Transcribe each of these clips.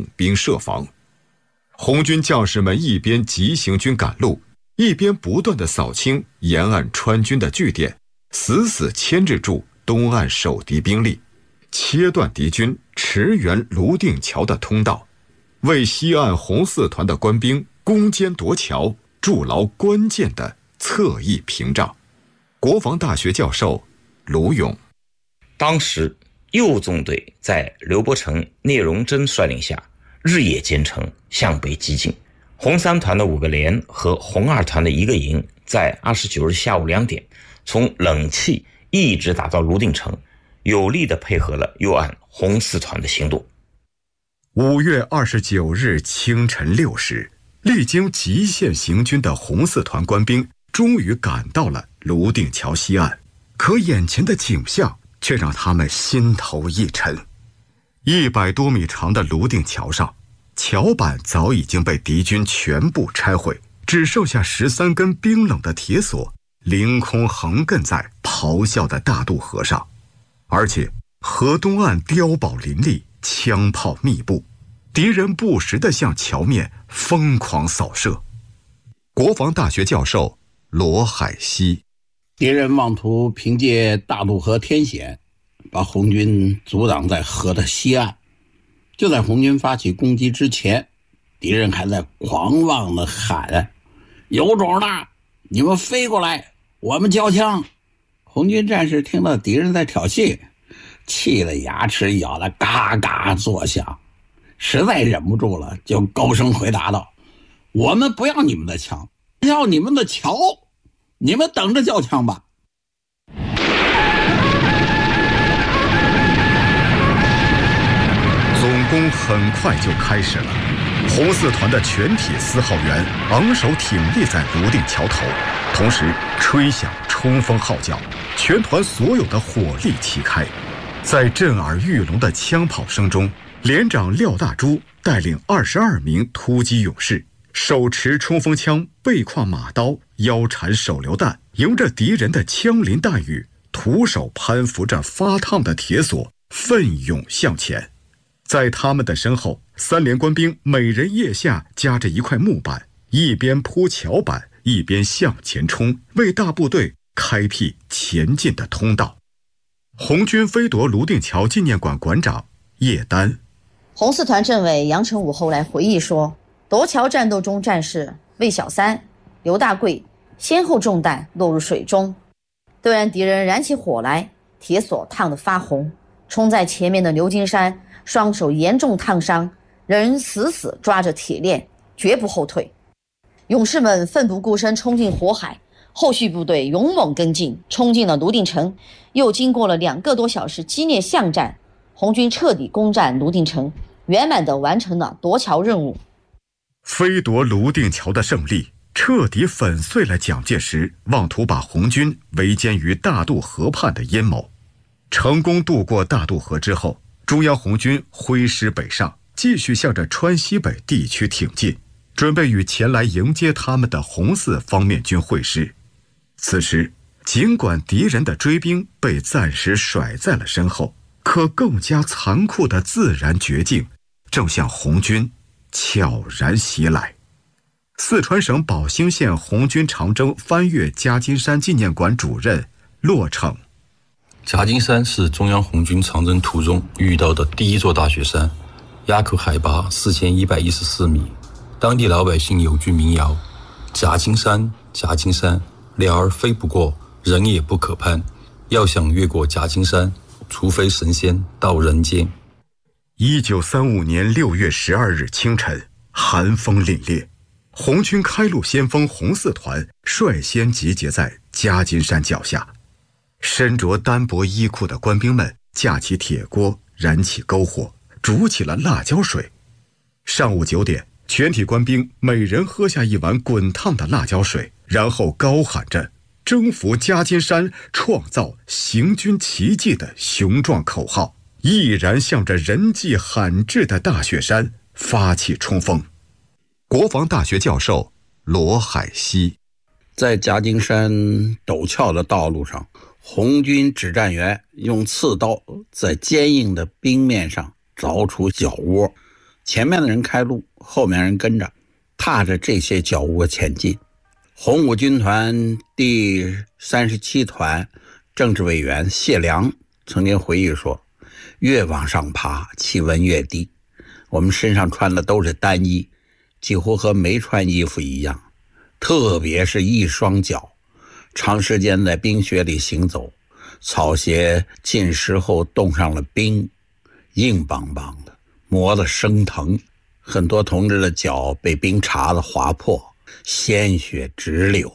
兵设防。红军将士们一边急行军赶路，一边不断地扫清沿岸川军的据点，死死牵制住东岸守敌兵力，切断敌军驰援泸定桥的通道，为西岸红四团的官兵攻坚夺桥筑牢关键的侧翼屏障。国防大学教授卢勇： 当时右纵队在刘伯承、聂荣臻率领下日夜兼程向北激进，红三团的5个连和红二团的1个营在29日下午2点从冷气一直打到泸定城，有力地配合了右岸红四团的行动。 5月29日清晨6时，历经极限行军的红四团官兵终于赶到了泸定桥西岸，可眼前的景象却让他们心头一沉。100多米长的泸定桥上，桥板早已经被敌军全部拆毁，只剩下13根冰冷的铁索凌空横亘在咆哮的大渡河上，而且河东岸碉堡林立，枪炮密布，敌人不时地向桥面疯狂扫射。国防大学教授罗海西： 敌人妄图凭借大渡河天险把红军阻挡在河的西岸。就在红军发起攻击之前，敌人还在狂妄地喊：有种的，你们飞过来，我们交枪。红军战士听到敌人在挑衅，气得牙齿咬得嘎嘎作响，实在忍不住了，就高声回答道：我们不要你们的枪，要你们的桥，你们等着交枪吧。 总攻很快就开始了，红四团的全体4号员昂首挺立在泸定桥头，同时吹响冲锋号角，全团所有的火力齐开。在震耳欲聋的枪炮声中，连长廖大珠带领22名突击勇士，手持冲锋枪，背挎马刀，腰缠手榴弹，迎着敌人的枪林弹雨，徒手攀扶着发烫的铁索，奋勇向前。在他们的身后，3连官兵每人腋下夹着一块木板，一边铺桥板，一边向前冲，为大部队开辟前进的通道。红军飞夺泸定桥纪念馆馆长叶丹： 红四团政委杨成武后来回忆说，夺桥战斗中战士魏小三、刘大贵先后中弹落入水中，对岸敌人燃起火来，铁索烫得发红，冲在前面的刘金山双手严重烫伤，仍死死抓着铁链，绝不后退。勇士们奋不顾身冲进火海，后续部队勇猛跟进，冲进了泸定城。又经过了2个多小时激烈巷战，红军彻底攻占泸定城，圆满地完成了夺桥任务。 飞夺泸定桥的胜利彻底粉碎了蒋介石妄图把红军围歼于大渡河畔的阴谋。成功渡过大渡河之后，中央红军挥师北上，继续向着川西北地区挺进，准备与前来迎接他们的红四方面军会师。此时，尽管敌人的追兵被暂时甩在了身后，可更加残酷的自然绝境正向红军悄然袭来。四川省宝兴县红军长征翻越夹金山纪念馆主任骆骋： 夹金山是中央红军长征途中遇到的第一座大雪山，垭口海拔4114米，当地老百姓有句民谣：夹金山，夹金山，鸟儿飞不过，人也不可攀。要想越过夹金山，除非神仙到人间。 1935年6月12日清晨，寒风凛冽，红军开路先锋红四团率先集结在夹金山脚下。身着单薄衣裤的官兵们架起铁锅，燃起篝火，煮起了辣椒水。上午9点，全体官兵每人喝下一碗滚烫的辣椒水，然后高喊着征服夹金山，创造行军奇迹的雄壮口号，毅然向着人迹罕至的大雪山发起冲锋。国防大学教授罗海西： 在夹金山陡峭的道路上，红军指战员用刺刀在坚硬的冰面上凿出脚窝， 前面的人开路，后面人跟着，踏着这些脚步前进。红五军团第37团政治委员谢良曾经回忆说，越往上爬气温越低，我们身上穿的都是单衣，几乎和没穿衣服一样，特别是一双脚，长时间在冰雪里行走，草鞋浸湿后冻上了冰，硬邦邦的，磨得生疼，很多同志的脚被冰碴子划破，鲜血直流。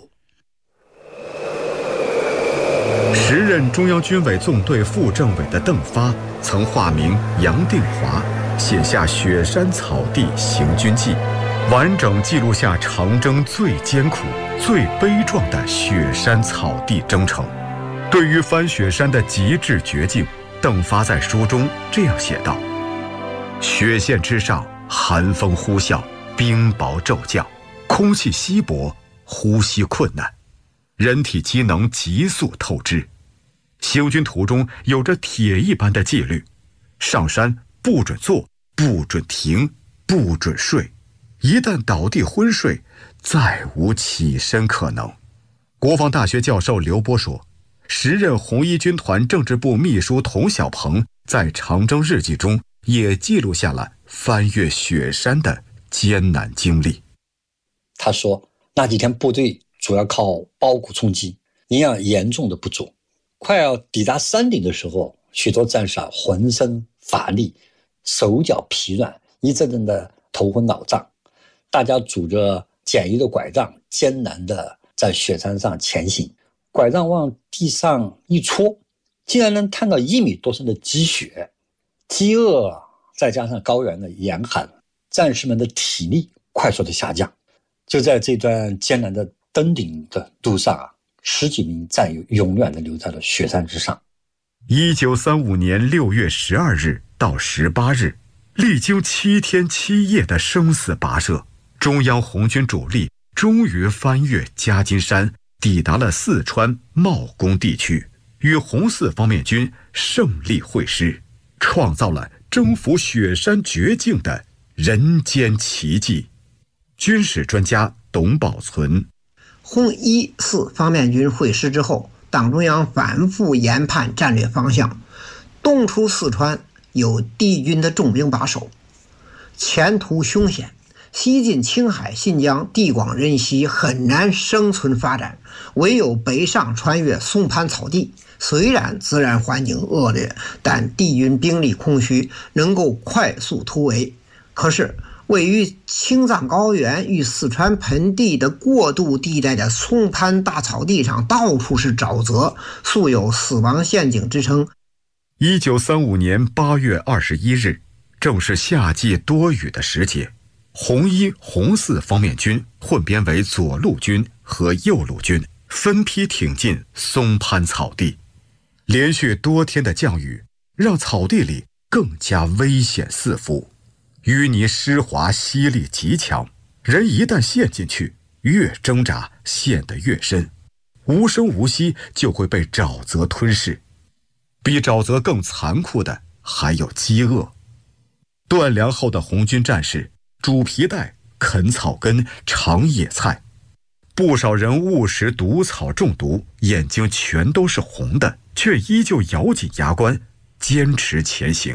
时任中央军委纵队副政委的邓发曾化名杨定华，写下《雪山草地行军记》，完整记录下长征最艰苦、最悲壮的雪山草地征程。对于翻雪山的极致绝境，邓发在书中这样写道：雪线之上，寒风呼啸，冰雹骤降，空气稀薄，呼吸困难，人体机能急速透支。行军途中有着铁一般的纪律，上山不准坐，不准停，不准睡，一旦倒地昏睡，再无起身可能。国防大学教授刘波说，时任红一军团政治部秘书童小鹏在长征日记中也记录下了翻越雪山的艰难经历。 他说，那几天部队主要靠包谷充饥，营养严重的不足，快要抵达山顶的时候，许多战士浑身乏力，手脚疲软，一阵阵的头昏脑胀，大家拄着简易的拐杖，艰难的在雪山上前行，拐杖往地上一戳，竟然能探到1米多深的积雪。饥饿再加上高原的严寒，战士们的体力快速的下降。就在这段艰难的登顶的路上10几名战友永远的留在了雪山之上。 1935年6月12日到18日，历经7天7夜的生死跋涉，中央红军主力终于翻越夹金山，抵达了四川茂功地区，与红四方面军胜利会师，创造了征服雪山绝境的人间奇迹。军事专家董宝存， 红一四方面军会师之后，党中央反复研判战略方向，东出四川有敌军的重兵把守，前途凶险，西进青海、新疆，地广人稀，很难生存发展，唯有北上穿越松潘草地。虽然自然环境恶劣，但敌军兵力空虚，能够快速突围。可是位于青藏高原与四川盆地的过渡地带的松潘大草地上，到处是沼泽，素有死亡陷阱之称。 1935年8月21日，正是夏季多雨的时节，红一、红四方面军混编为左路军和右路军，分批挺进松潘草地。连续多天的降雨，让草地里更加危险四伏。淤泥湿滑，吸力极强，人一旦陷进去，越挣扎陷得越深，无声无息就会被沼泽吞噬。比沼泽更残酷的还有饥饿。断粮后的红军战士煮皮带、啃草根、尝野菜，不少人误食毒草中毒，眼睛全都是红的，却依旧咬紧牙关坚持前行。